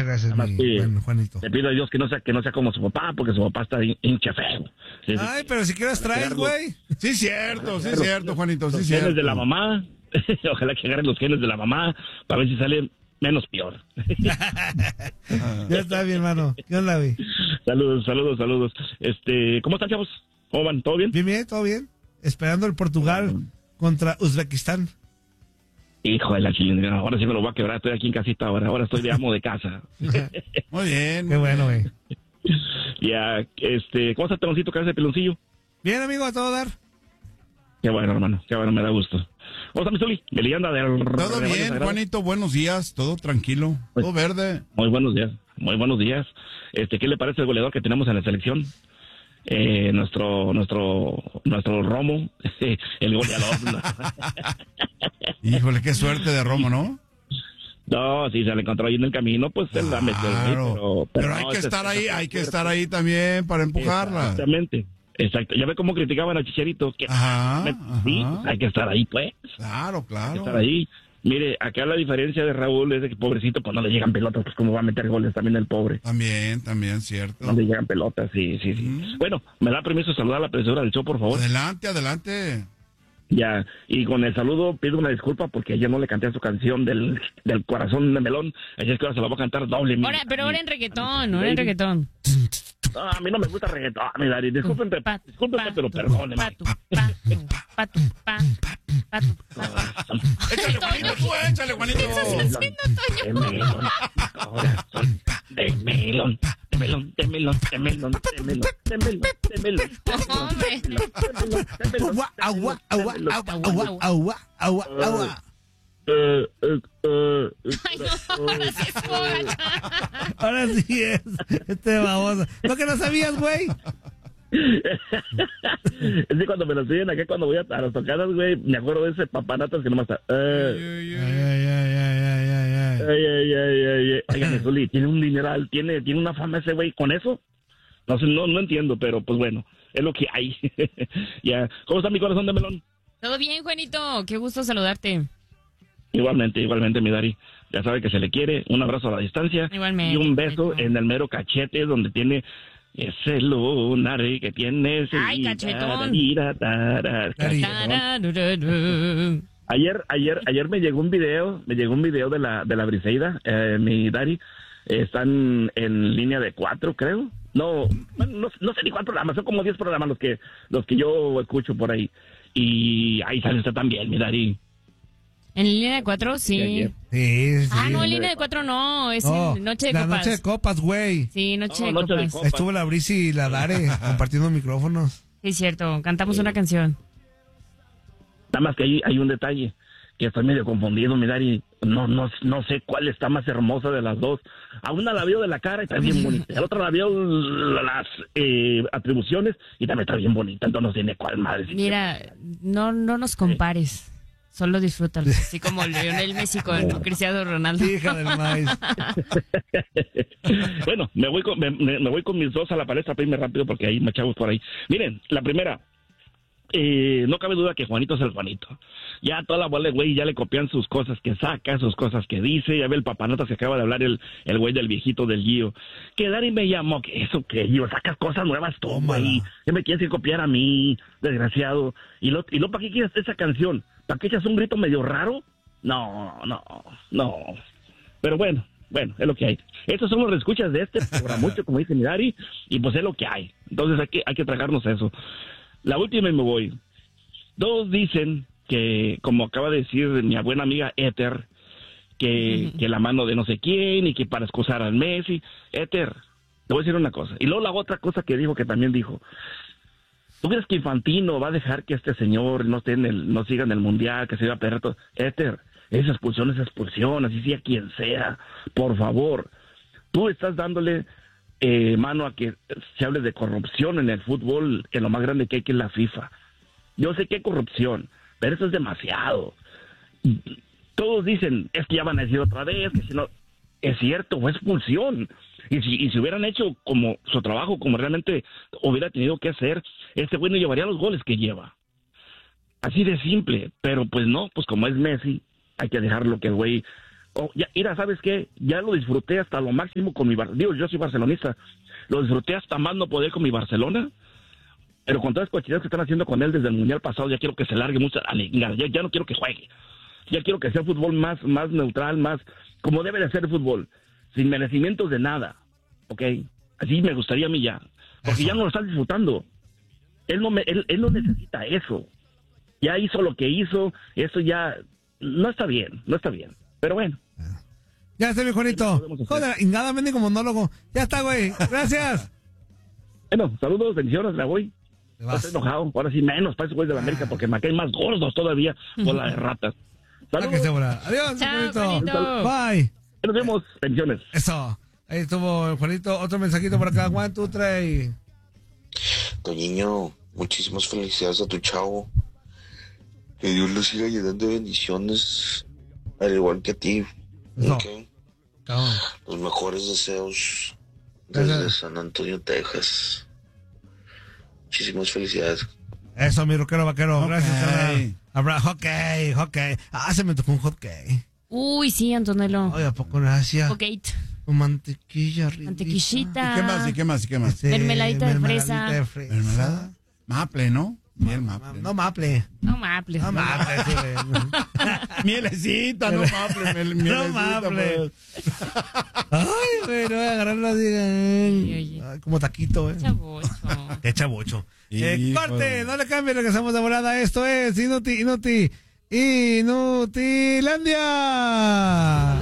Muchas gracias, Además, mi buen Juanito. Le pido a Dios que no sea como su papá, porque su papá está hincha feo. Sí, Ay, pero si quieres traes, güey. Sí, cierto, Juanito, sí, los cierto. genes de la mamá. Ojalá que agarren los genes de la mamá para ver si sale menos peor. Ya está bien, hermano. ¿Qué onda, güey? Saludos. ¿Cómo están, chavos? ¿Cómo van? ¿Todo bien? Bien, todo bien. Esperando el Portugal contra Uzbekistán. Hijo de la chilindrina, ahora sí me lo voy a quebrar. Estoy aquí en casita ahora estoy de amo de casa. Muy bien. Qué bueno, güey. Ya, ¿cómo está el peloncito, cabeza de peloncillo? Bien, amigo, a todo dar. Qué bueno, hermano, me da gusto. ¿Cómo está mi Zuli? De leyenda del... Todo bien, Juanito, buenos días, todo tranquilo, todo verde. Muy buenos días. ¿Qué le parece el goleador que tenemos en la selección? Nuestro Romo, el goleador. Híjole, qué suerte de Romo, ¿no? No, si se le encontró ahí en el camino, pues él la metió. Pero hay que estar ahí también para empujarla. Exactamente. Exacto. Ya ve cómo criticaban a Chicharito. Sí, hay que estar ahí, pues. Claro. Hay que estar ahí. Mire, acá la diferencia de Raúl es de que pobrecito, pues no le llegan pelotas, pues cómo va a meter goles también el pobre. También, cierto. No le llegan pelotas, sí. Bueno, ¿me da permiso saludar a la profesora del show, por favor? Adelante. Ya, y con el saludo pido una disculpa porque ayer no le canté a su canción del corazón de melón, así es que ahora se la voy a cantar doble. Pero ahora en reggaetón, A mí no me gusta reggaetón, mi Dari, discúlpenme, pero perdónenme. Échale, Juanito. ¿Qué estás haciendo, Toño? Corazón de melón. Agua. Ay, no, ahora sí es gacha. Ahora sí es. Baboso. ¿No que no sabías, güey? Es que cuando me lo siguen acá, cuando voy a las tocadas, güey, me acuerdo de ese papanatas que nomás está. Oigan, Zuli, tiene un dineral, tiene una fama ese güey con eso. No sé, no entiendo, pero pues bueno, es lo que hay. Ya, ¿cómo está mi corazón de melón? Todo bien, Juanito, qué gusto saludarte. Igualmente, mi Dari. Ya sabe que se le quiere, un abrazo a la distancia. Igualmente. Y un beso en el mero cachete donde tiene ese lunar que tiene ese... ¡Ay, cachetón! Ayer me llegó un video de la Briseida, mi Dari. Están en línea de 4, creo. No sé ni cuántos programas, son como 10 programas los que yo escucho por ahí. Y ahí sale usted también, mi Dari. ¿En línea de 4? Sí. Sí. No, en línea de 4 no, es en Noche de la Copas. Noche de Copas, güey. Sí, Noche de Noche de Copas. Copas. Estuvo la Brisi y la Dare compartiendo micrófonos. Sí, es cierto, cantamos una canción. Nada más que hay un detalle, que estoy medio confundido, mi Dari. No sé cuál está más hermosa de las dos. A una la veo de la cara y está bien bonita. A la otra la veo las atribuciones y también está bien bonita. Entonces no sé ni cuál madre. Mira, no nos compares. Solo disfrútalo, así como Lionel Messi con Cristiano Ronaldo. Hija del maíz. Bueno, me voy con mis dos a la palestra, pedirme rápido porque hay más chavos por ahí. Miren, la primera, no cabe duda que Juanito es el Juanito. Ya toda la bola de güey ya le copian sus cosas que saca, sus cosas que dice. Ya ve el papanatas que acaba de hablar el güey del viejito del Gio. Que Dari me llamó, que eso que Gio, sacas cosas nuevas tú, güey. ¿Qué me quieres copiar a mí, desgraciado? ¿Y lo ¿para qué quieres esa canción? ¿Para qué echas un grito medio raro? No. Pero bueno, es lo que hay. Estos son los escuchas de por mucho, como dice mi Dari, y pues es lo que hay. Entonces hay que tragarnos eso. La última y me voy. Todos dicen que, como acaba de decir mi buena amiga Éter, que la mano de no sé quién y que para excusar al Messi. Éter, te voy a decir una cosa. Y luego la otra cosa que dijo, que también dijo. ¿Tú crees que Infantino va a dejar que este señor no siga en el Mundial, que se iba a perder todo? Éter, esa expulsión, así sea quien sea, por favor. Tú estás dándole mano a que se hable de corrupción en el fútbol, en lo más grande que hay, que es la FIFA. Yo sé que hay corrupción, pero eso es demasiado. Todos dicen, es que ya van a decir otra vez, que si no... Es cierto, fue expulsión. Y si hubieran hecho como su trabajo, como realmente hubiera tenido que hacer, este güey no llevaría los goles que lleva. Así de simple. Pero pues no, pues como es Messi, hay que dejarlo que el güey Mira, ¿sabes qué? Ya lo disfruté hasta lo máximo con mi Barcelona. Yo soy barcelonista. Lo disfruté hasta más no poder con mi Barcelona. Pero con todas las cochinadas que están haciendo con él desde el Mundial pasado, ya quiero que se largue mucho. Ya no quiero que juegue. Ya quiero que sea fútbol más neutral, más como debe de ser el fútbol. Sin merecimientos de nada. ¿Ok? Así me gustaría a mí ya. Porque ya no lo están disfrutando. Él no necesita eso. Ya hizo lo que hizo. Eso ya no está bien. Pero bueno. Ya está, mi Juanito. Joder, y nada, vende como monólogo. Ya está, güey. Gracias. Bueno, saludos, bendiciones, me voy. Estoy enojado. Ahora sí, menos para esos güeyes de la América, porque me caen más gordos todavía por la de ratas. Saludos. Adiós, Chao, Juanito. Bye. Nos vemos. Bendiciones. Eso. Ahí estuvo Juanito. Otro mensajito por acá. 1, 2, 3. Toñiño, muchísimas felicidades a tu chavo. Que Dios lo siga llenando de bendiciones, al igual que a ti. No. Okay. Los mejores deseos desde San Antonio, Texas. Muchísimas felicidades. Eso, mi rockero vaquero. Okay. Gracias, hockey. Se me tocó un hockey. Uy, sí, Antonello. Oye, ¿a poco gracias? Poquito. Con mantequilla arriba. Mantequillita. ¿Y qué más? Mermeladita de fresa. ¿Mermelada? Maple, ¿no? Miel maple. No maple. No maple. No maple. Mielecita, no maple. No maple. Ay, güey, no voy a agarrarlo así. Oye. Ay, como taquito, Chavocho. Qué chavocho. Y, Corte, no le cambie, regresamos de volada. Esto es Inutilandia.